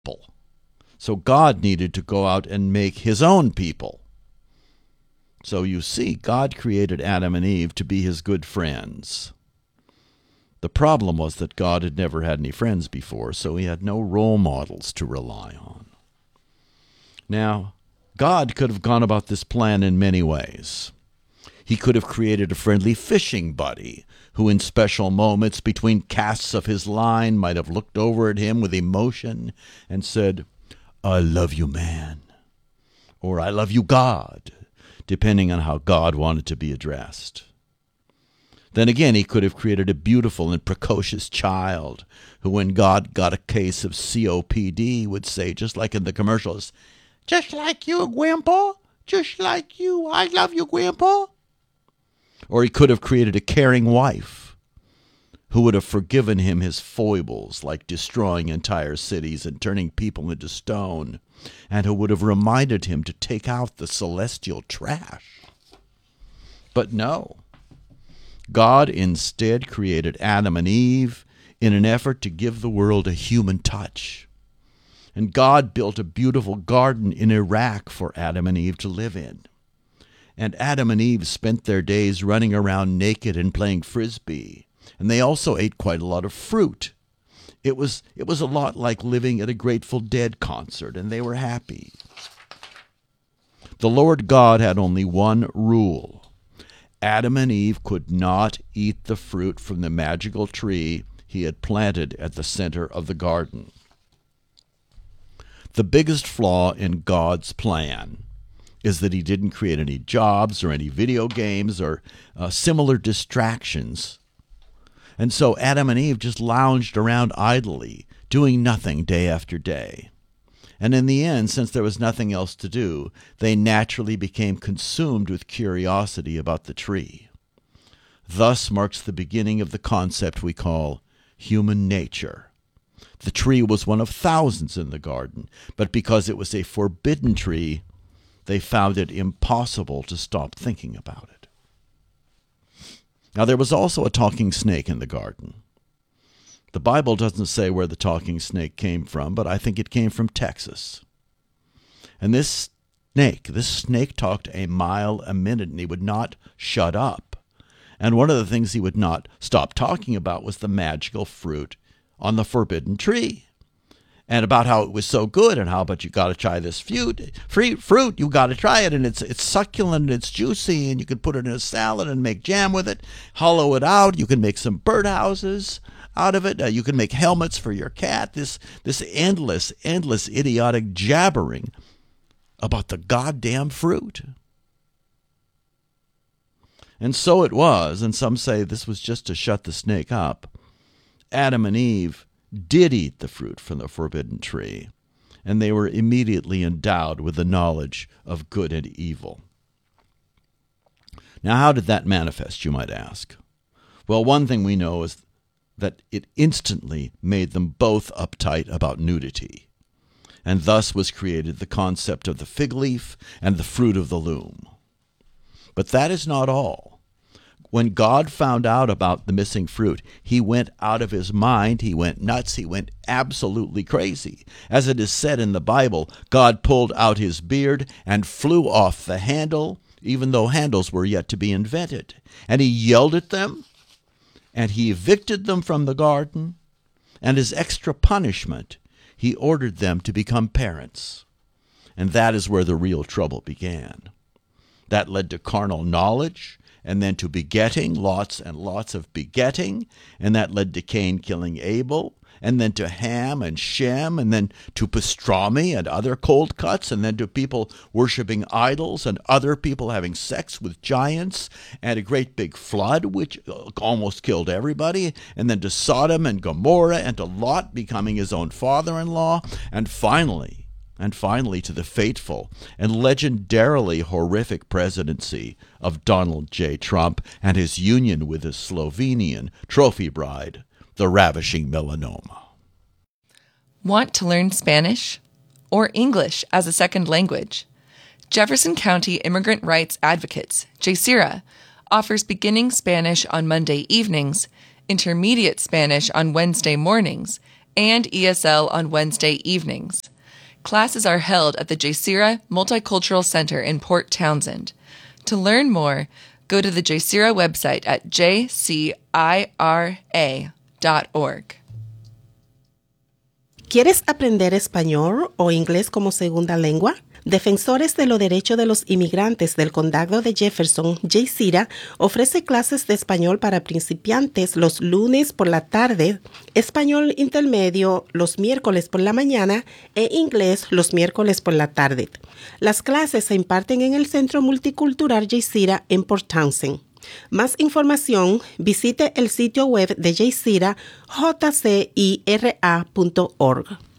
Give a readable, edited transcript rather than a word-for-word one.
So God needed to go out and make his own people. So you see, God created Adam and Eve to be his good friends. The problem was that God had never had any friends before, so he had no role models to rely on. Now, God could have gone about this plan in many ways. He could have created a friendly fishing buddy who in special moments between casts of his line might have looked over at him with emotion and said, "I love you, man," or "I love you, God," depending on how God wanted to be addressed. Then again, he could have created a beautiful and precocious child who, when God got a case of COPD, would say, just like in the commercials, "Just like you, Grandpa. Just like you. I love you, Grandpa." Or he could have created a caring wife who would have forgiven him his foibles, like destroying entire cities and turning people into stone, and who would have reminded him to take out the celestial trash. But no. God instead created Adam and Eve in an effort to give the world a human touch. And God built a beautiful garden in Iraq for Adam and Eve to live in. And Adam and Eve spent their days running around naked and playing frisbee. And they also ate quite a lot of fruit. It was a lot like living at a Grateful Dead concert, and they were happy. The Lord God had only one rule. Adam and Eve could not eat the fruit from the magical tree he had planted at the center of the garden. The biggest flaw in God's plan is that he didn't create any jobs or any video games or similar distractions. And so Adam and Eve just lounged around idly, doing nothing day after day. And in the end, since there was nothing else to do, they naturally became consumed with curiosity about the tree. Thus marks the beginning of the concept we call human nature. The tree was one of thousands in the garden, but because it was a forbidden tree, they found it impossible to stop thinking about it. Now, there was also a talking snake in the garden. The Bible doesn't say where the talking snake came from, but I think it came from Texas. And this snake talked a mile a minute, and he would not shut up. And one of the things he would not stop talking about was the magical fruit on the forbidden tree. And about how it was so good, and how about you got to try this fruit, you got to try it, and it's succulent, and it's juicy, and you can put it in a salad and make jam with it, hollow it out, you can make some birdhouses out of it, you can make helmets for your cat, this endless idiotic jabbering about the goddamn fruit. And so it was, and some say this was just to shut the snake up. Adam and Eve did eat the fruit from the forbidden tree, and they were immediately endowed with the knowledge of good and evil. Now, how did that manifest, you might ask? Well, one thing we know is that it instantly made them both uptight about nudity, and thus was created the concept of the fig leaf and the fruit of the loom. But that is not all. When God found out about the missing fruit, he went out of his mind, he went nuts, he went absolutely crazy. As it is said in the Bible, God pulled out his beard and flew off the handle, even though handles were yet to be invented. And he yelled at them, and he evicted them from the garden, and as extra punishment, he ordered them to become parents. And that is where the real trouble began. That led to carnal knowledge, and then to begetting, lots and lots of begetting, and that led to Cain killing Abel, and then to Ham and Shem, and then to pastrami and other cold cuts, and then to people worshiping idols, and other people having sex with giants, and a great big flood which almost killed everybody, and then to Sodom and Gomorrah, and to Lot becoming his own father-in-law, and finally to the fateful and legendarily horrific presidency of Donald J. Trump and his union with his Slovenian trophy bride, the ravishing melanoma. Want to learn Spanish or English as a second language? Jefferson County Immigrant Rights Advocates, JSIRA, offers beginning Spanish on Monday evenings, intermediate Spanish on Wednesday mornings, and ESL on Wednesday evenings. Classes are held at the JCERA Multicultural Center in Port Townsend. To learn more, go to the JCERA website at jcira.org. ¿Quieres aprender español o inglés como segunda lengua? Defensores de los Derechos de los Inmigrantes del Condado de Jefferson, JCERA, ofrece clases de español para principiantes los lunes por la tarde, español intermedio los miércoles por la mañana e inglés los miércoles por la tarde. Las clases se imparten en el Centro Multicultural JCERA en Port Townsend. Más información, visite el sitio web de JCERA, jcira.org.